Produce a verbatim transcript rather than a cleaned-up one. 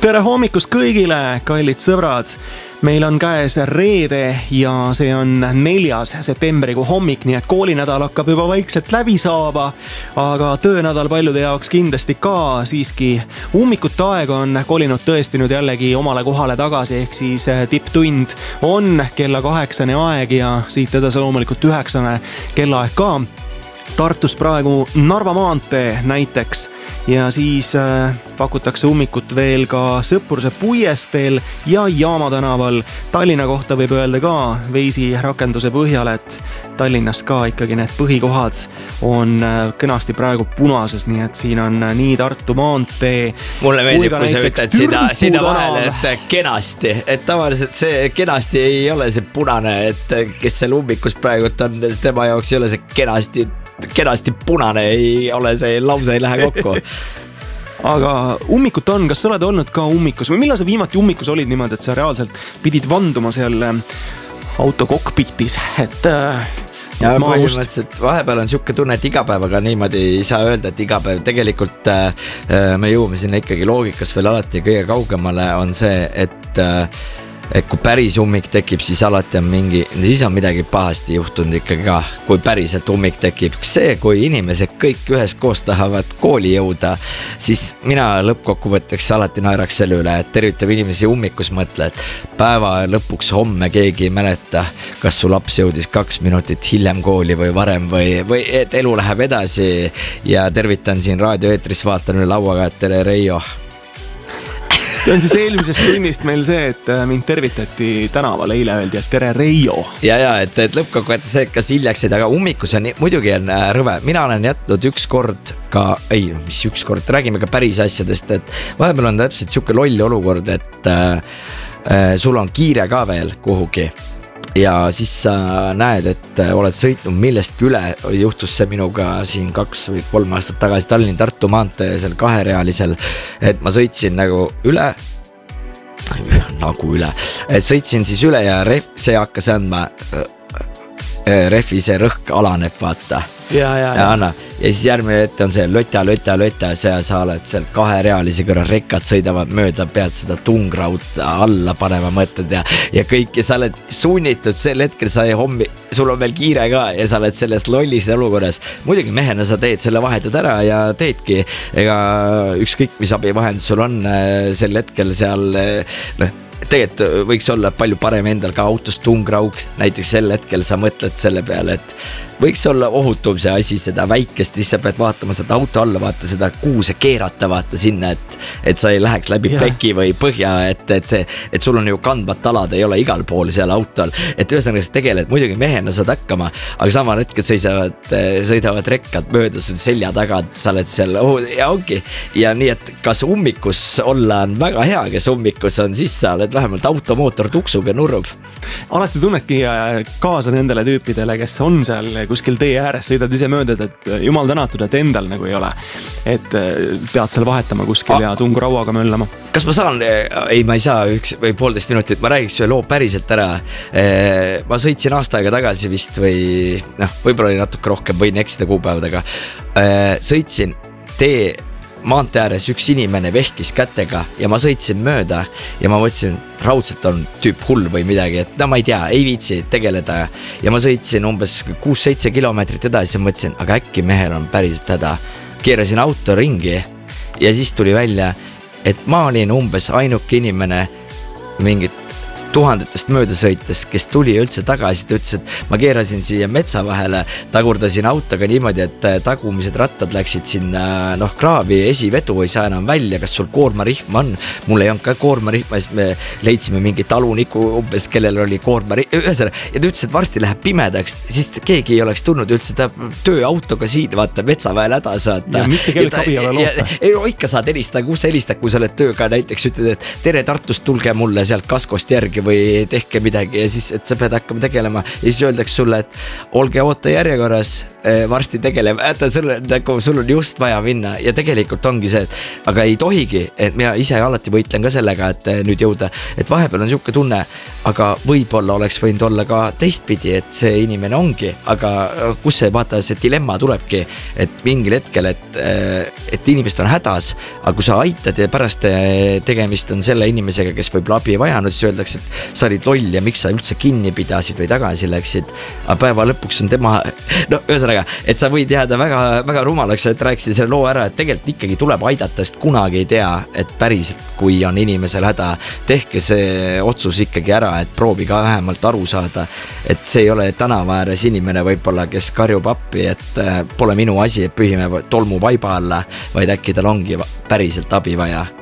Tere hommikust kõigile, kallid sõbrad. Meil on käes reede ja see on neljas septembrikuu hommik, nii et koolinädal hakkab juba vaikselt läbi saama, aga töönädal paljude jaoks kindlasti ka. Siiski ummikute aeg on kolinud tõesti nüüd jällegi omale kohale tagasi, ehk siis tipptund on kella kaheksane aeg ja siit edasi loomulikult üheksane kellaaeg ka. Tartus praegu Narva maantee näiteks ja siis äh, pakutakse ummikut veel ka Sõpruse puiesteel ja Jaama tänaval. Tallinna kohta võib öelda ka Veisi rakenduse põhjal, et Tallinnas ka ikkagi need põhikohad on äh, kõnasti praegu punases, nii et siin on äh, nii Tartu maantee. Mulle meeldib, kui sa ütled sinna, sinna vahele, et kenasti, et tavaliselt see kenasti ei ole see punane, et kes seal ummikus praegu on, tema jaoks ei ole see kenasti kenasti punane, ei ole see lause, ei lähe kokku. Aga ummikut on, kas sa oled olnud ka ummikus või millal sa viimati ummikus olid niimoodi, et sa reaalselt pidid vanduma seal auto kokpitis, et ja põhimõtteliselt vahepeal on siuke tunne, et igapäevaga niimoodi ei saa öelda, et igapäev tegelikult äh, me jõuame sinna ikkagi loogikas veel alati kõige kaugemale on see, et äh, et kui päris ummik tekib, siis alati on mingi, siis on midagi pahasti juhtunud ikkagi ka, kui päriselt ummik tekib. See, kui inimesed kõik ühes koos tahavad kooli jõuda, siis mina lõppkokkuvõtteks alati naeraks selle üle, et tervitab inimesi ummikus mõtle, et päeva lõpuks homme keegi ei mäleta, kas su laps jõudis kaks minutit hiljem kooli või varem või, või et elu läheb edasi ja tervitan siin raadioeetris, vaatan üle lauaga, et tere Reijo. See on siis eelmisest tunnist meil see, et mind tervitati tänaval, eile öeldi, et tere Reijo. Ja, ja, et, et lõppkokkuvõttes see, kas hiljaksid, aga ummikus on muidugi on rõve. Mina olen jätnud üks kord ka, ei, mis üks kord, räägime ka päris asjadest, et vahepeal on täpselt siuke loll olukord, et äh, sul on kiire ka veel kuhugi. Ja siis sa näed, et oled sõitnud millestki üle, juhtus see minuga siin kaks või kolm aastat tagasi Tallinn-Tartu maantee seal kaherealisel, et ma sõitsin nagu üle, nagu üle, et sõitsin siis üle ja ref, see hakkas andma, refi see rõhk alaneb, vaata. Ja, ja, ja. Ja, anna. Ja siis järgmine ette on see löta, löta, löta, see sa oled seal kahe reaalisi kõrra rekkad sõidavad mööda, pead seda tungrauta alla panema mõtted ja, ja kõik ja sa oled sunnitud sel hetkel, sa ei hommi, sul on veel kiire ka ja sa oled sellest lollis olukorras. Muidugi mehena sa teed selle vahetad ära ja teedki, ega ükskõik mis abivahend sul on sel hetkel seal, noh, tegelikult võiks olla palju parem endal ka autos tungrauk, näiteks sel hetkel sa mõtled selle peale, et võiks olla ohutum see asi, seda väikest, siis sa pead vaatama seda auto alla, vaata seda kuuse keerata, vaata sinna, et, et sa ei läheks läbi pleki või põhja, et, et, et sul on ju kandvat alad, ei ole igal pool seal autol, et ühesõnaga sa tegeled, muidugi mehena saad hakkama, aga samal hetkel sõidavad, sõidavad rekkad mööda sul selja taga, sa oled seal, oh, ja ongi, ja nii, et kas ummikus olla on väga hea, kes ummikus on, siis sa oled vähemalt automootor tuksub ja nurrub. Alati tunnedki kaasa nendele tüüpidele, kes on seal kuskil tee ääres, sõidad ise mööda, et jumal tänatud, et endal nagu ei ole, et pead seal vahetama kuskil ja tungurauaga möllama. Kas ma saan, ei ma ei saa üks või poolteist minutit, ma räägiks ühe loo päriselt ära. Ma sõitsin aasta aega tagasi vist või noh, võib-olla oli natuke rohkem, võin eksida kuupäevadega. Sõitsin tee maantee ääres üks inimene vehkis kätega ja ma sõitsin mööda ja ma mõtlesin, raudselt on tüüp hull või midagi, et no ma ei tea, ei viitsi tegeleda ja ma sõitsin umbes kuus seitse kilomeetrit edasi ja mõtlesin, aga äkki mehel on päriselt häda. Keerasin auto ringi ja siis tuli välja, et ma olin umbes ainuke inimene mingit tuhandetest möödasõites, kes tuli üldse tagasi, ta ütles, et ma keerasin siia metsa vahele, tagurdasin autoga niimoodi, et tagumised rattad läksid sinna, noh, kraavi, esivedu ei saa enam välja, kas sul koormarihm on, mul ei olnud ka koormarihma, siis me leidsime mingi taluniku umbes, kellel oli koormarihm, ühesõnaga, ja ta ütles, et varsti läheb pimedaks, siis keegi ei oleks tulnud, üldse ta tööautoga siin, vaata, metsaväel hädas, vaata. Ja mitte kellegi abi ei ole loota. Ei, ikka saad helistada, kus helistad, kui sa oled tööga näiteks ütled, et tere Tartust, tulge mulle sealt kaskost järgi midagi või tehke midagi ja siis, et sa pead hakkama tegelema ja siis öeldakse sulle, et olge oota järjekorras, varsti tegeleme, äta sul, nagu sul on just vaja minna ja tegelikult ongi see, et aga ei tohigi, et mina ise alati võitlen ka sellega, et nüüd jõuda, et vahepeal on siuke tunne, aga võib-olla oleks võinud olla ka teistpidi, et see inimene ongi, aga kus see vaata, see dilemma tulebki, et mingil hetkel, et, et inimesed on hädas, aga kui sa aitad ja pärast tegemist on selle inimesega, kes võib-olla abi ei vajanud, siis öeldakse, et sa olid loll ja miks sa üldse kinni pidasid või tagasi läksid, aga päeva lõpuks on tema, no ühesõnaga, et sa võid jääda väga, väga rumalaks, et rääkisid selle loo ära, et tegelikult ikkagi tuleb aidata, sest kunagi ei tea, et päriselt, kui on inimesel häda, tehke see otsus ikkagi ära, et proovige vähemalt aru saada, et see ei ole tänava ääres inimene võib-olla, kes karjub appi, et pole minu asi, et pühime tolmu vaiba alla, vaid äkki tal ongi päriselt abi vaja.